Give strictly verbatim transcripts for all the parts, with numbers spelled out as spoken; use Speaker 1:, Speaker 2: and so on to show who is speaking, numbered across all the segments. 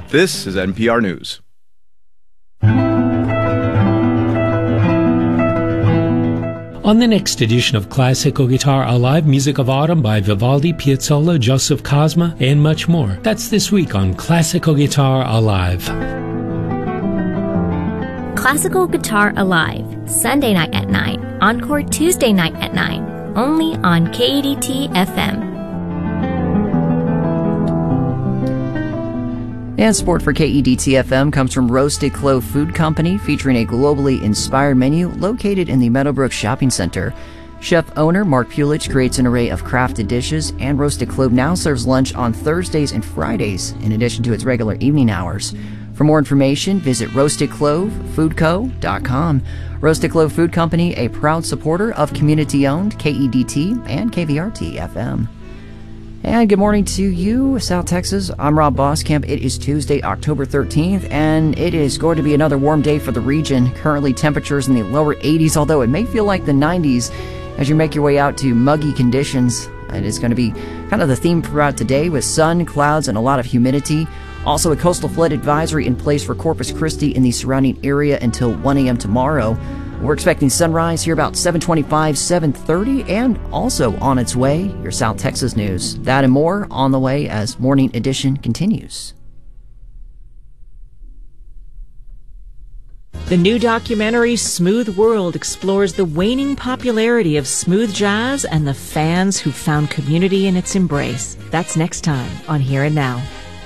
Speaker 1: This is N P R News.
Speaker 2: On the next edition of Classical Guitar Alive, music of autumn by Vivaldi, Piazzolla, Joseph Cosma, and much more. That's this week on Classical Guitar Alive.
Speaker 3: Classical Guitar Alive, Sunday night at nine, encore Tuesday night at nine, only on K E D T F M.
Speaker 4: And support for K E D T F M comes from Roasted Clove Food Company, featuring a globally inspired menu located in the Meadowbrook Shopping Center. Chef-owner Mark Pulich creates an array of crafted dishes, and Roasted Clove now serves lunch on Thursdays and Fridays, in addition to its regular evening hours. For more information, visit roasted clove food co dot com. Roasted Clove Food Company, a proud supporter of community-owned K E D T and K V R T F M. And good morning to you, South Texas. I'm Rob Boskamp. It is Tuesday, October thirteenth, and it is going to be another warm day for the region. Currently, temperatures in the lower eighties, although it may feel like the nineties as you make your way out to muggy conditions. It is going to be kind of the theme throughout today, with sun, clouds, and a lot of humidity. Also, a coastal flood advisory in place for Corpus Christi and the surrounding area until one a.m. tomorrow. We're expecting sunrise here about seven twenty-five, seven thirty, and also on its way, your South Texas news. That and more on the way as Morning Edition continues.
Speaker 5: The new documentary, Smooth World, explores the waning popularity of smooth jazz and the fans who found community in its embrace. That's next time on Here and Now.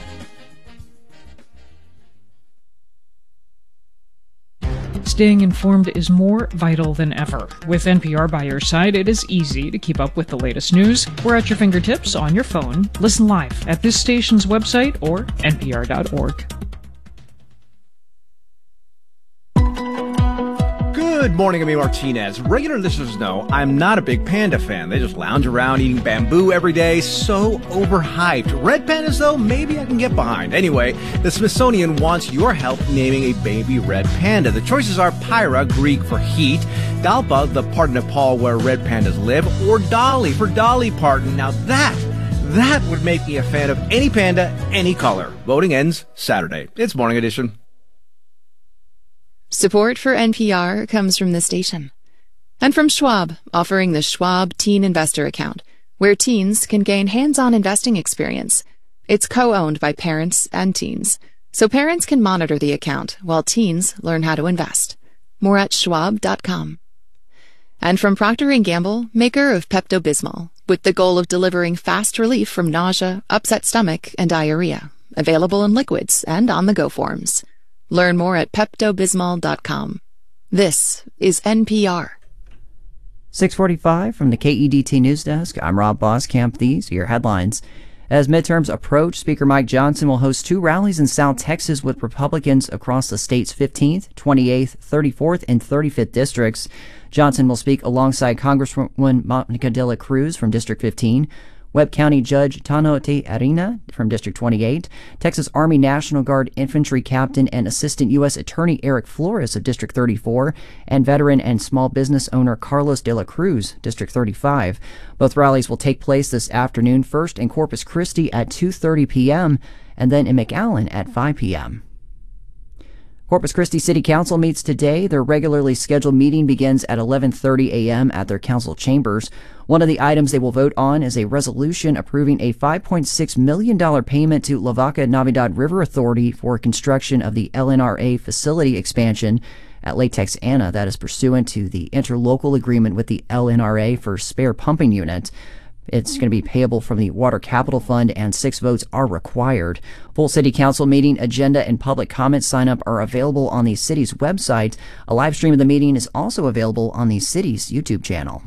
Speaker 6: Staying informed is more vital than ever. With N P R by your side, it is easy to keep up with the latest news. We're at your fingertips on your phone. Listen live at this station's website or N P R dot org.
Speaker 1: Good morning, I'm Martinez. Regular listeners know I'm not a big panda fan. They just lounge around eating bamboo every day. So overhyped. Red pandas, though, maybe I can get behind. Anyway, the Smithsonian wants your help naming a baby red panda. The choices are Pyra, Greek for heat, Dalpa, the part of Nepal where red pandas live, or Dolly for Dolly Parton. Now that, that would make me a fan of any panda, any color. Voting ends Saturday. It's Morning Edition.
Speaker 7: Support for N P R comes from the station. And from Schwab, offering the Schwab Teen Investor Account, where teens can gain hands-on investing experience. It's co-owned by parents and teens, so parents can monitor the account while teens learn how to invest. More at schwab dot com. And from Procter and Gamble, maker of Pepto-Bismol, with the goal of delivering fast relief from nausea, upset stomach, and diarrhea. Available in liquids and on-the-go forms. Learn more at Pepto Bismol dot com. This is N P R.
Speaker 4: six forty-five from the K E D T News Desk. I'm Rob Boskamp. These are your headlines. As midterms approach, Speaker Mike Johnson will host two rallies in South Texas with Republicans across the state's fifteenth, twenty-eighth, thirty-fourth, and thirty-fifth districts. Johnson will speak alongside Congresswoman Monica De La Cruz from District fifteen, Webb County Judge Tanote Arena from District twenty-eight, Texas Army National Guard Infantry Captain and Assistant U S Attorney Eric Flores of District thirty-four, and veteran and small business owner Carlos De La Cruz, District thirty-five. Both rallies will take place this afternoon, first in Corpus Christi at two thirty p.m. and then in McAllen at five p.m. Corpus Christi City Council meets today. Their regularly scheduled meeting begins at eleven thirty a.m. at their council chambers. One of the items they will vote on is a resolution approving a five point six million dollars payment to Lavaca Navidad River Authority for construction of the L N R A facility expansion at Lake Texana. That is pursuant to the interlocal agreement with the L N R A for spare pumping unit. It's going to be payable from the Water Capital Fund, and six votes are required. Full City Council meeting agenda and public comment sign-up are available on the city's website. A live stream of the meeting is also available on the city's YouTube channel.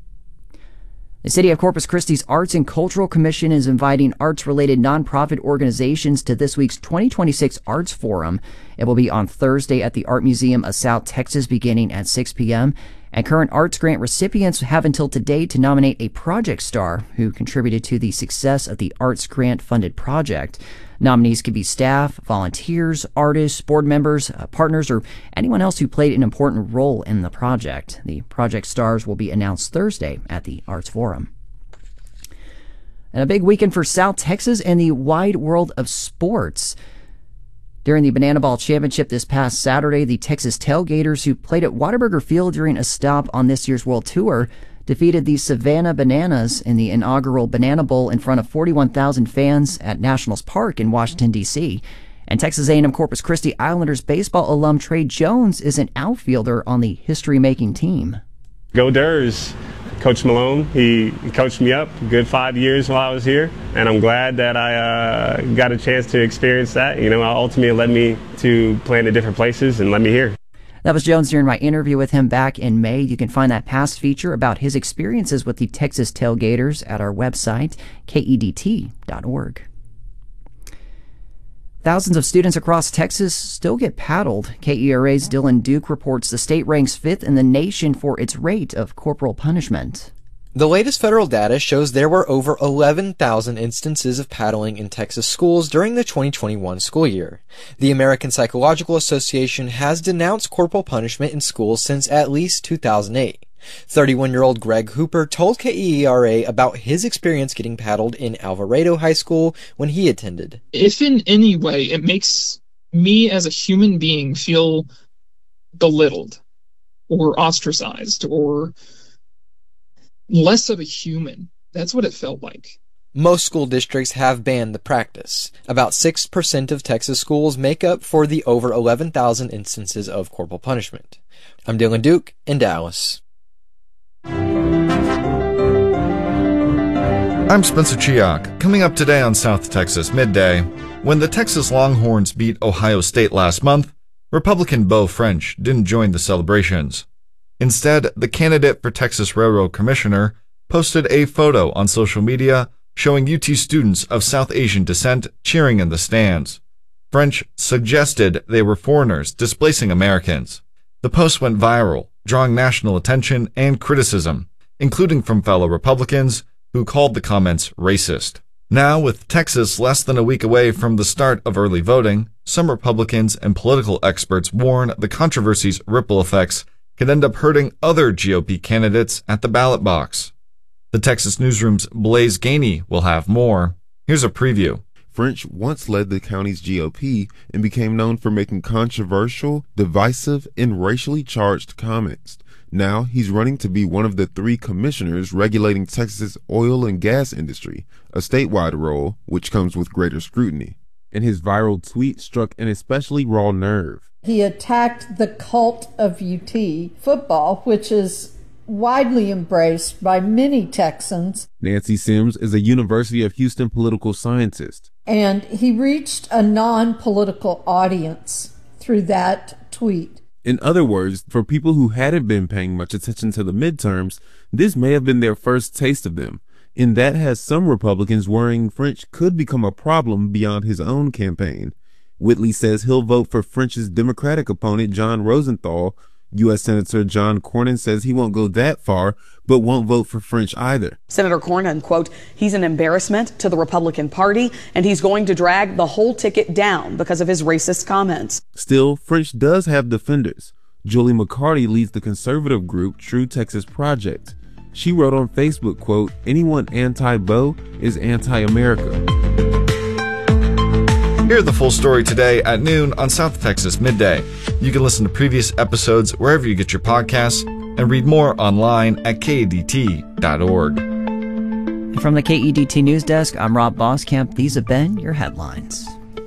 Speaker 4: The City of Corpus Christi's Arts and Cultural Commission is inviting arts-related nonprofit organizations to this week's twenty twenty-six Arts Forum. It will be on Thursday at the Art Museum of South Texas beginning at six p.m., and current Arts Grant recipients have until today to nominate a project star who contributed to the success of the Arts Grant-funded project. Nominees could be staff, volunteers, artists, board members, uh, partners, or anyone else who played an important role in the project. The project stars will be announced Thursday at the Arts Forum. And a big weekend for South Texas and the wide world of sports. During the Banana Ball Championship this past Saturday, the Texas Tailgaters, who played at Whataburger Field during a stop on this year's World Tour, defeated the Savannah Bananas in the inaugural Banana Bowl in front of forty-one thousand fans at Nationals Park in Washington, D C And Texas A and M Corpus Christi Islanders baseball alum Trey Jones is an outfielder on the history-making team.
Speaker 8: Go Durs. Coach Malone, he coached me up a good five years while I was here, and I'm glad that I uh, got a chance to experience that. You know, ultimately led me to playing at different places and led me here.
Speaker 4: That was Jones during my interview with him back in May. You can find that past feature about his experiences with the Texas Tailgaters at our website, K E D T dot org. Thousands of students across Texas still get paddled. K E R A's Dylan Duke reports the state ranks fifth in the nation for its rate of corporal punishment.
Speaker 9: The latest federal data shows there were over eleven thousand instances of paddling in Texas schools during the twenty twenty-one school year. The American Psychological Association has denounced corporal punishment in schools since at least two thousand eight. thirty-one-year-old Greg Hooper told K E R A about his experience getting paddled in Alvarado High School when he attended.
Speaker 10: If in any way it makes me as a human being feel belittled or ostracized or less of a human, that's what it felt like.
Speaker 9: Most school districts have banned the practice. About six percent of Texas schools make up for the over eleven thousand instances of corporal punishment. I'm Dylan Duke in Dallas.
Speaker 11: I'm Spencer Chiak. Coming up today on South Texas Midday, when the Texas Longhorns beat Ohio State last month, Republican Beau French didn't join the celebrations. Instead, the candidate for Texas Railroad Commissioner posted a photo on social media showing U T students of South Asian descent cheering in the stands. French suggested they were foreigners displacing Americans. The post went viral, drawing national attention and criticism, including from fellow Republicans who called the comments racist. Now, with Texas less than a week away from the start of early voting, some Republicans and political experts warn the controversy's ripple effects could end up hurting other G O P candidates at the ballot box. The Texas Newsroom's Blaise Gainey will have more. Here's a preview.
Speaker 12: French once led the county's G O P and became known for making controversial, divisive, and racially charged comments. Now he's running to be one of the three commissioners regulating Texas' oil and gas industry, a statewide role which comes with greater scrutiny. And his viral tweet struck an especially raw nerve.
Speaker 13: He attacked the cult of U T football, which is widely embraced by many Texans.
Speaker 12: Nancy Sims is a University of Houston political scientist.
Speaker 13: And he reached a non-political audience through that tweet.
Speaker 12: In other words, for people who hadn't been paying much attention to the midterms, this may have been their first taste of them. And that has some Republicans worrying French could become a problem beyond his own campaign. Whitley says he'll vote for French's Democratic opponent, John Rosenthal. U S Senator John Cornyn says he won't go that far, but won't vote for French either.
Speaker 14: Senator Cornyn, quote, he's an embarrassment to the Republican Party, and he's going to drag the whole ticket down because of his racist comments.
Speaker 12: Still, French does have defenders. Julie McCarty leads the conservative group True Texas Project. She wrote on Facebook, quote, anyone anti-Beau is anti-America.
Speaker 11: Hear the full story today at noon on South Texas Midday. You can listen to previous episodes wherever you get your podcasts and read more online at K E D T dot org.
Speaker 4: From the K E D T News Desk, I'm Rob Boskamp. These have been your headlines.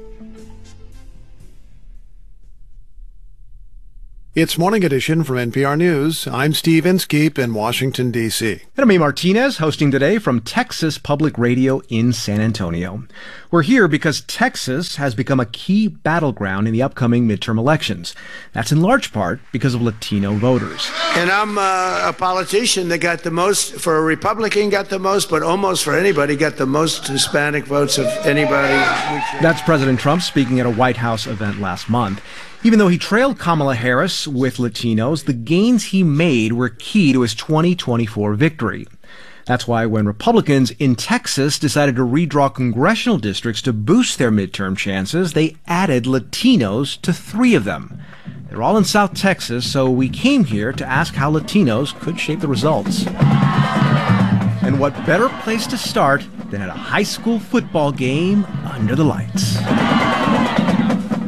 Speaker 15: It's Morning Edition from N P R News. I'm Steve Inskeep in Washington, D C
Speaker 1: And I'm Amy Martinez, hosting today from Texas Public Radio in San Antonio. We're here because Texas has become a key battleground in the upcoming midterm elections. That's in large part because of Latino voters.
Speaker 16: And I'm uh, a politician that got the most, for a Republican got the most, but almost for anybody got the most Hispanic votes of anybody.
Speaker 1: That's President Trump speaking at a White House event last month. Even though he trailed Kamala Harris with Latinos, the gains he made were key to his twenty twenty-four victory. That's why when Republicans in Texas decided to redraw congressional districts to boost their midterm chances, they added Latinos to three of them. They're all in South Texas, so we came here to ask how Latinos could shape the results. And what better place to start than at a high school football game under the lights?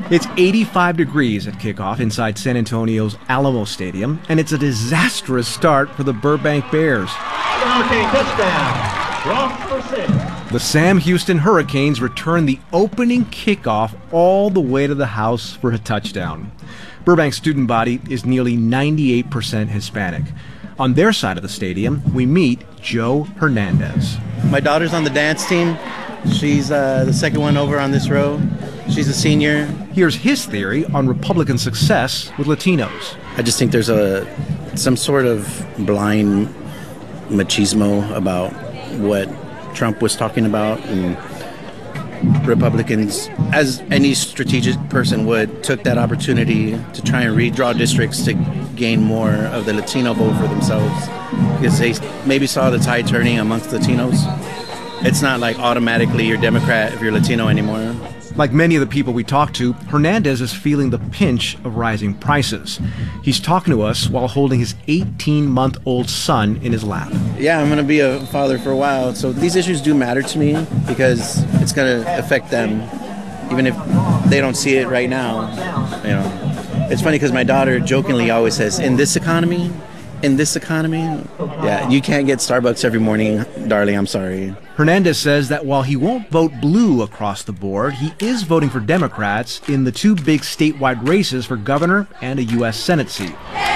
Speaker 1: It's eighty-five degrees at kickoff inside San Antonio's Alamo Stadium, and it's a disastrous start for the Burbank Bears.
Speaker 17: Okay, touchdown. Ross for six.
Speaker 1: The Sam Houston Hurricanes return the opening kickoff all the way to the house for a touchdown. Burbank's student body is nearly ninety-eight percent Hispanic. On their side of the stadium, we meet Joe Hernandez.
Speaker 18: My daughter's on the dance team. She's uh, the second one over on this row. She's a senior.
Speaker 1: Here's his theory on Republican success with Latinos.
Speaker 18: I just think there's a some sort of blind machismo about what Trump was talking about, and Republicans, as any strategic person would, took that opportunity to try and redraw districts to gain more of the Latino vote for themselves, because they maybe saw the tide turning amongst Latinos. It's not like automatically you're Democrat if you're Latino anymore.
Speaker 1: Like many of the people we talk to, Hernandez is feeling the pinch of rising prices. He's talking to us while holding his eighteen-month-old son in his lap.
Speaker 18: Yeah, I'm going to be a father for a while, so these issues do matter to me because it's going to affect them, even if they don't see it right now. You know, it's funny because my daughter jokingly always says, "In this economy, in this economy, yeah, you can't get Starbucks every morning, darling. I'm sorry."
Speaker 1: Hernandez says that while he won't vote blue across the board, he is voting for Democrats in the two big statewide races for governor and a U S Senate seat.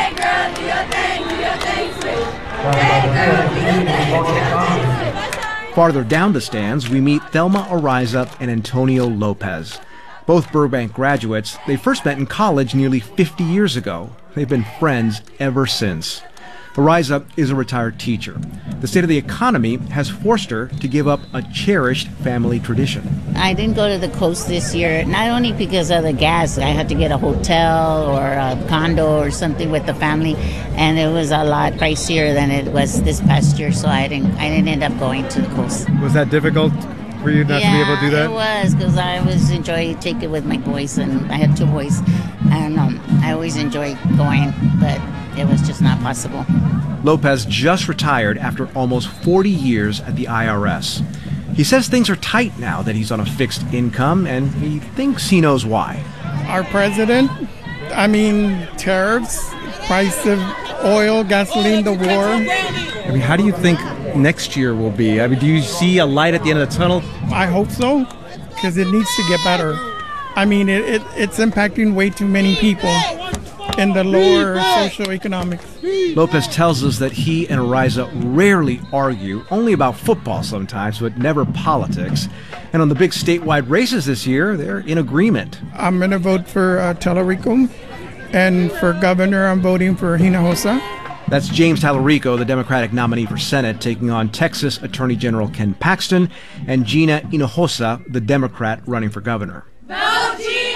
Speaker 1: Farther down the stands, we meet Thelma Ariza and Antonio Lopez. Both Burbank graduates, they first met in college nearly fifty years ago. They've been friends ever since. Ariza is a retired teacher. The state of the economy has forced her to give up a cherished family tradition.
Speaker 19: I didn't go to the coast this year, not only because of the gas. I had to get a hotel or a condo or something with the family, and it was a lot pricier than it was this past year, so I didn't I didn't end up going to the coast.
Speaker 1: Was that difficult for you not
Speaker 19: yeah,
Speaker 1: to be able to do that?
Speaker 19: It was, because I always enjoy taking with my boys, and I had two boys, and um, I always enjoy going, but it was just not possible.
Speaker 1: Lopez just retired after almost forty years at the I R S. He says things are tight now that he's on a fixed income, and he thinks he knows why.
Speaker 20: Our president, I mean, tariffs, price of oil, gasoline, the war.
Speaker 1: I mean, how do you think next year will be? I mean, do you see a light at the end of the tunnel?
Speaker 20: I hope so, because it needs to get better. I mean, it, it it's impacting way too many people in the lower socioeconomics.
Speaker 1: Lopez tells us that he and Ariza rarely argue, only about football sometimes, but never politics. And on the big statewide races this year, they're in agreement.
Speaker 20: I'm going to vote for uh, Tallarico, and for governor, I'm voting for Hinojosa.
Speaker 1: That's James Tallarico, the Democratic nominee for Senate, taking on Texas Attorney General Ken Paxton, and Gina Hinojosa, the Democrat running for governor.
Speaker 21: Vote Gina!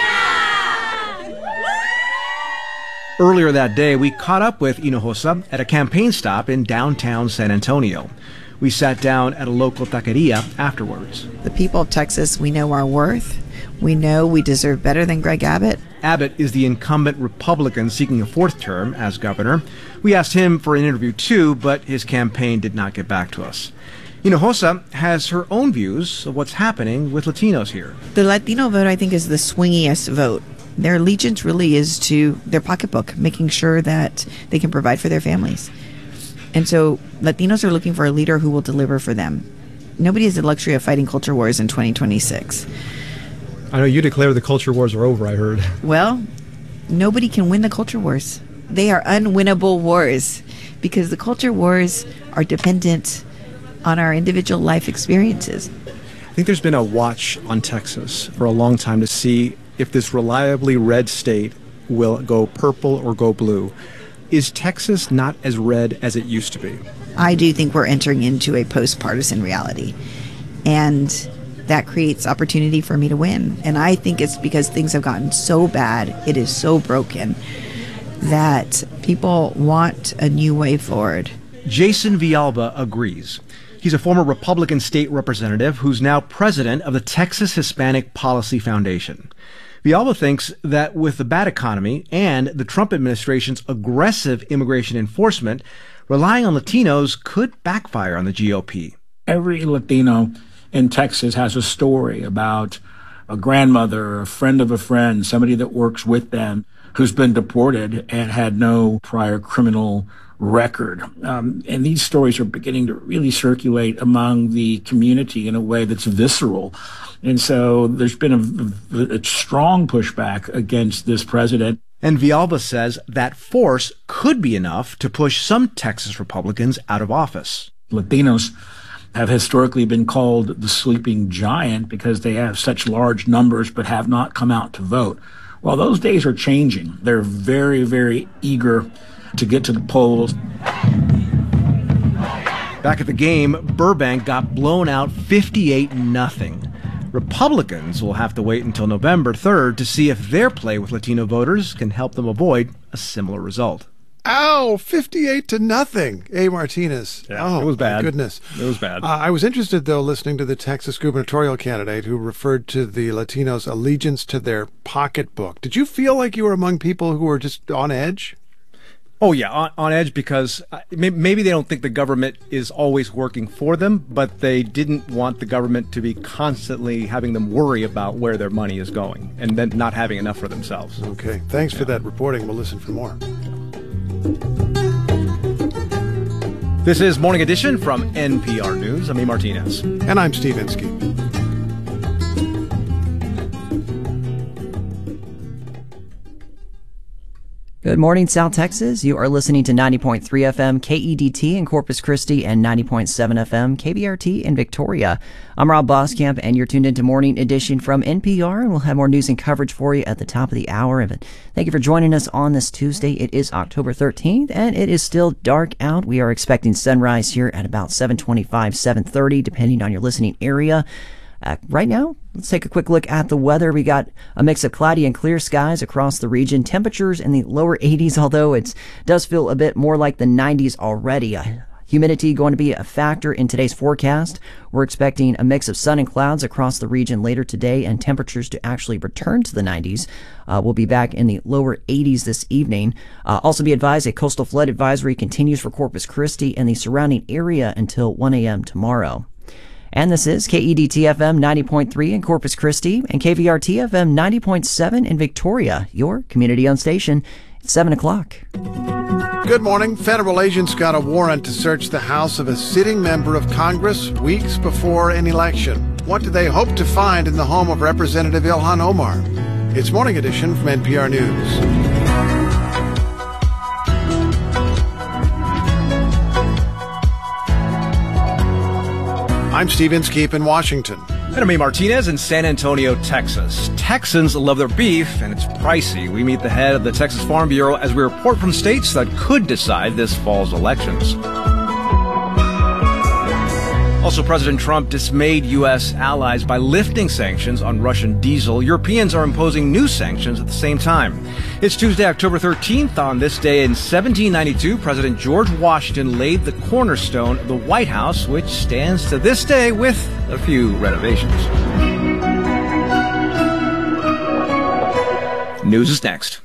Speaker 1: Earlier that day, we caught up with Hinojosa at a campaign stop in downtown San Antonio. We sat down at a local taqueria afterwards.
Speaker 22: The people of Texas, we know our worth. We know we deserve better than Greg Abbott.
Speaker 1: Abbott is the incumbent Republican seeking a fourth term as governor. We asked him for an interview too, but his campaign did not get back to us. Hinojosa has her own views of what's happening with Latinos here.
Speaker 22: The Latino vote, I think, is the swingiest vote. Their allegiance really is to their pocketbook, making sure that they can provide for their families. And so Latinos are looking for a leader who will deliver for them. Nobody has the luxury of fighting culture wars in twenty twenty-six.
Speaker 1: I know you declare the culture wars are over, I heard.
Speaker 22: Well, nobody can win the culture wars. They are unwinnable wars because the culture wars are dependent on our individual life experiences.
Speaker 1: I think there's been a watch on Texas for a long time to see if this reliably red state will go purple or go blue. Is Texas not as red as it used to be?
Speaker 22: I do think we're entering into a post-partisan reality, and that creates opportunity for me to win. And I think it's because things have gotten so bad, it is so broken, that people want a new way forward.
Speaker 1: Jason Villalba agrees. He's a former Republican state representative who's now president of the Texas Hispanic Policy Foundation. Villalba thinks that with the bad economy and the Trump administration's aggressive immigration enforcement, relying on Latinos could backfire on the G O P.
Speaker 23: Every Latino in Texas has a story about
Speaker 2: a grandmother, or a friend of a friend, somebody that works with them who's been deported and had no prior criminal record. Um, and these stories are beginning to really circulate among the community in a way that's visceral. And so there's been a, a strong pushback against this president.
Speaker 1: And Villalba says that force could be enough to push some Texas Republicans out of office.
Speaker 2: Latinos have historically been called the sleeping giant because they have such large numbers but have not come out to vote. Well, those days are changing. They're very, very eager to get to the polls.
Speaker 1: Back at the game, Burbank got blown out fifty-eight nothing. Republicans will have to wait until November third to see if their play with Latino voters can help them avoid a similar result.
Speaker 15: Ow, fifty-eight to nothing. A. Martinez.
Speaker 1: Yeah,
Speaker 15: oh,
Speaker 1: it was bad.
Speaker 15: My goodness.
Speaker 1: It was bad.
Speaker 15: Uh, I was interested, though, listening to the Texas gubernatorial candidate who referred to the Latinos' allegiance to their pocketbook. Did you feel like you were among people who were just on edge?
Speaker 1: Oh, yeah, on, on edge because uh, maybe they don't think the government is always working for them, but they didn't want the government to be constantly having them worry about where their money is going and then not having enough for themselves.
Speaker 15: Okay, thanks yeah. for that reporting. We'll listen for more.
Speaker 1: This is Morning Edition from N P R News. I'm E. Martinez.
Speaker 15: And I'm Steve Inskeep.
Speaker 4: Good morning, South Texas. You are listening to ninety point three F M K E D T in Corpus Christi and ninety point seven F M K B R T in Victoria. I'm Rob Boskamp, and you're tuned into Morning Edition from N P R, and we'll have more news and coverage for you at the top of the hour. But thank you for joining us on this Tuesday. It is October thirteenth, and it is still dark out. We are expecting sunrise here at about seven twenty-five, seven thirty, depending on your listening area. Uh, right now, let's take a quick look at the weather. We got a mix of cloudy and clear skies across the region. Temperatures in the lower eighties, although it does feel a bit more like the nineties already. Uh, humidity going to be a factor in today's forecast. We're expecting a mix of sun and clouds across the region later today, and temperatures to actually return to the nineties. Uh, we'll be back in the lower eighties this evening. Uh, also be advised, a coastal flood advisory continues for Corpus Christi and the surrounding area until one a.m. tomorrow. And this is K E D T F M ninety point three in Corpus Christi and K V R T F M ninety point seven in Victoria, your community-owned station. It's seven o'clock.
Speaker 15: Good morning. Federal agents got a warrant to search the house of a sitting member of Congress weeks before an election. What do they hope to find in the home of Representative Ilhan Omar? It's Morning Edition from N P R News. I'm Steve Inskeep in Washington.
Speaker 1: And I'm E. Martinez in San Antonio, Texas. Texans love their beef, and it's pricey. We meet the head of the Texas Farm Bureau as we report from states that could decide this fall's elections. Also, President Trump dismayed U S allies by lifting sanctions on Russian diesel. Europeans are imposing new sanctions at the same time. It's Tuesday, October thirteenth. On this day in seventeen ninety-two, President George Washington laid the cornerstone of the White House, which stands to this day with a few renovations. News is next.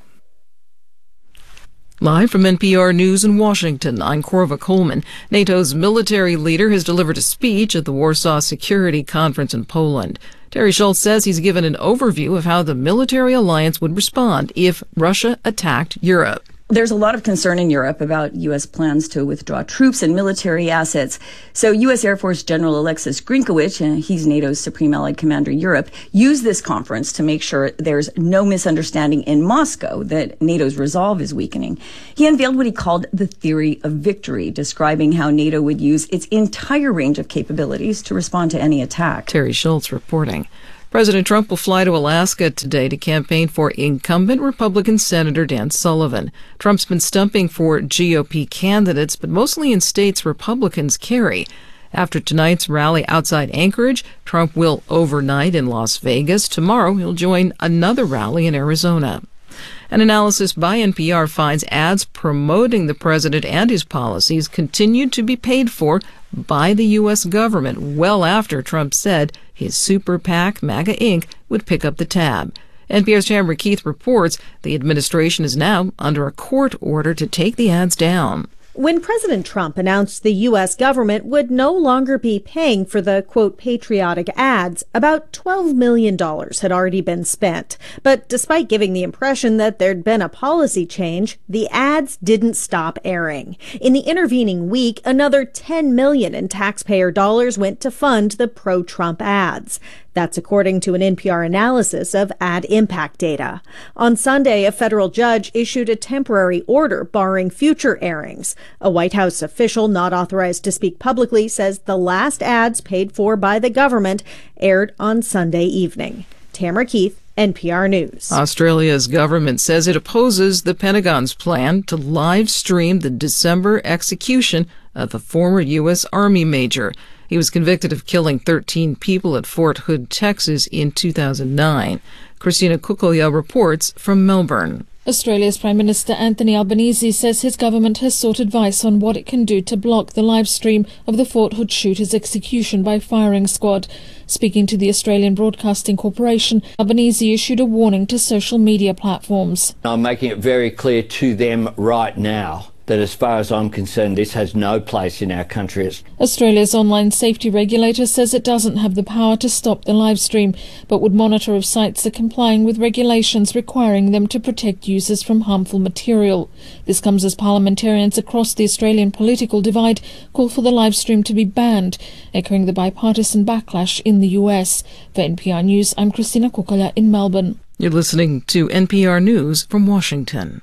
Speaker 21: Live from N P R News in Washington, I'm Corva Coleman. NATO's military leader has delivered a speech at the Warsaw Security Conference in Poland. Terry Schultz says he's given an overview of how the military alliance would respond if Russia attacked Europe.
Speaker 23: There's a lot of concern in Europe about U S plans to withdraw troops and military assets. So U S Air Force General Alexis Grinkowicz, and he's NATO's Supreme Allied Commander Europe, used this conference to make sure there's no misunderstanding in Moscow that NATO's resolve is weakening. He unveiled what he called the theory of victory, describing how NATO would use its entire range of capabilities to respond to any attack.
Speaker 21: Terry Schultz reporting. President Trump will fly to Alaska today to campaign for incumbent Republican Senator Dan Sullivan. Trump's been stumping for G O P candidates, but mostly in states Republicans carry. After tonight's rally outside Anchorage, Trump will overnight in Las Vegas. Tomorrow, he'll join another rally in Arizona. An analysis by N P R finds ads promoting the president and his policies continued to be paid for by the U S government well after Trump said his super PAC, MAGA Incorporated, would pick up the tab. N P R's Tamara Keith reports the administration is now under a court order to take the ads down.
Speaker 3: When President Trump announced the U S government would no longer be paying for the, quote, patriotic ads, about twelve million dollars had already been spent. But despite giving the impression that there'd been a policy change, the ads didn't stop airing. In the intervening week, another ten million dollars in taxpayer dollars went to fund the pro-Trump ads. That's according to an N P R analysis of ad impact data. On Sunday, a federal judge issued a temporary order barring future airings. A White House official not authorized to speak publicly says the last ads paid for by the government aired on Sunday evening. Tamara Keith, N P R News.
Speaker 21: Australia's government says it opposes the Pentagon's plan to live stream the December execution of the former U S Army major. He was convicted of killing thirteen people at Fort Hood, Texas in two thousand nine. Christina Kukolia reports from Melbourne.
Speaker 5: Australia's Prime Minister Anthony Albanese says his government has sought advice on what it can do to block the live stream of the Fort Hood shooter's execution by firing squad. Speaking to the Australian Broadcasting Corporation, Albanese issued a warning to social media platforms.
Speaker 6: I'm making it very clear to them right now that as far as I'm concerned, this has no place in our country.
Speaker 5: Australia's online safety regulator says it doesn't have the power to stop the live stream, but would monitor if sites are complying with regulations requiring them to protect users from harmful material. This comes as parliamentarians across the Australian political divide call for the live stream to be banned, echoing the bipartisan backlash in the U S. For N P R News, I'm Christina Kukola in Melbourne.
Speaker 21: You're listening to N P R News from Washington.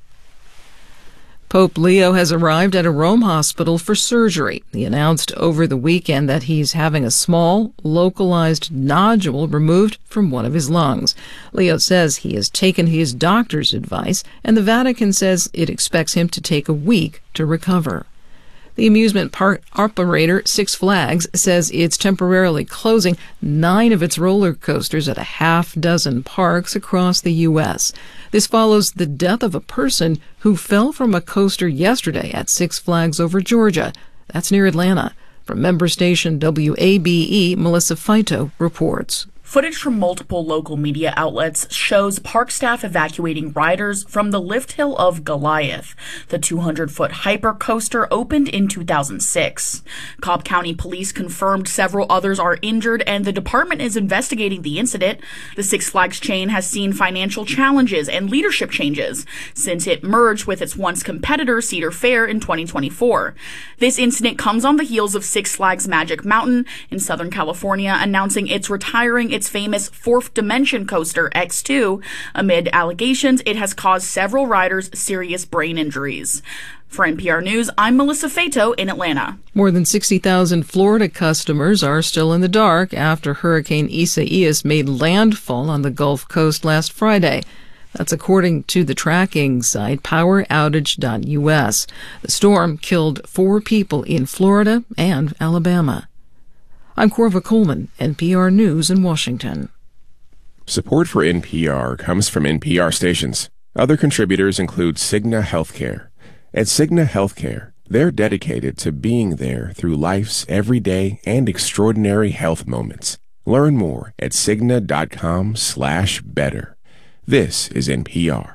Speaker 21: Pope Leo has arrived at a Rome hospital for surgery. He announced over the weekend that he's having a small, localized nodule removed from one of his lungs. Leo says he has taken his doctor's advice, and the Vatican says it expects him to take a week to recover. The amusement park operator Six Flags says it's temporarily closing nine of its roller coasters at a half dozen parks across the U S. This follows the death of a person who fell from a coaster yesterday at Six Flags over Georgia. That's near Atlanta. From member station W A B E, Melissa Fito reports.
Speaker 24: Footage from multiple local media outlets shows park staff evacuating riders from the lift hill of Goliath. The two hundred foot hyper coaster opened in two thousand six. Cobb County Police confirmed several others are injured, and the department is investigating the incident. The Six Flags chain has seen financial challenges and leadership changes since it merged with its once competitor Cedar Fair in twenty twenty-four. This incident comes on the heels of Six Flags Magic Mountain in Southern California announcing it's retiring its famous Fourth Dimension coaster X two. Amid allegations, it has caused several riders serious brain injuries. For N P R News, I'm Melissa Fito in Atlanta.
Speaker 21: More than sixty thousand Florida customers are still in the dark after Hurricane Isaias made landfall on the Gulf Coast last Friday. That's according to the tracking site power outage dot U S. The storm killed four people in Florida and Alabama. I'm Corva Coleman, N P R News in Washington.
Speaker 25: Support for N P R comes from N P R stations. Other contributors include Cigna Healthcare. At Cigna Healthcare, they're dedicated to being there through life's everyday and extraordinary health moments. Learn more at Cigna dot com slash better. This is N P R.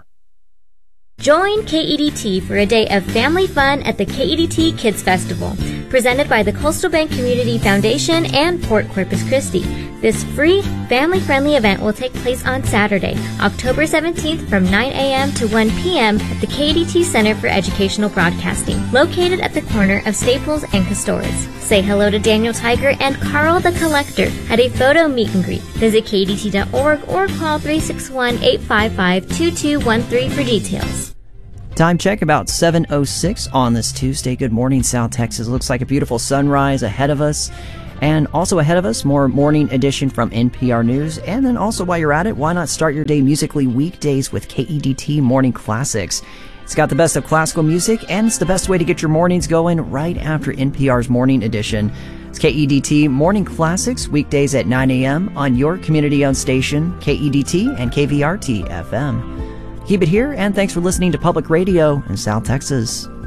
Speaker 26: Join K E D T for a day of family fun at the K E D T Kids Festival, presented by the Coastal Bank Community Foundation and Port Corpus Christi. This free, family-friendly event will take place on Saturday, October seventeenth from nine a.m. to one p.m. at the K E D T Center for Educational Broadcasting, located at the corner of Staples and Castores. Say hello to Daniel Tiger and Carl the Collector at a photo meet and greet. Visit K E D T dot org or call three six one, eight five five, two two one three for details.
Speaker 4: Time check about seven oh six on this Tuesday. Good morning, South Texas. Looks like a beautiful sunrise ahead of us. And also ahead of us, more morning edition from N P R News. And then also while you're at it, why not start your day musically weekdays with K E D T Morning Classics. It's got the best of classical music, and it's the best way to get your mornings going right after N P R's morning edition. It's K E D T Morning Classics, weekdays at nine a.m. on your community-owned station, K E D T and K V R T F M. Keep it here, and thanks for listening to Public Radio in South Texas.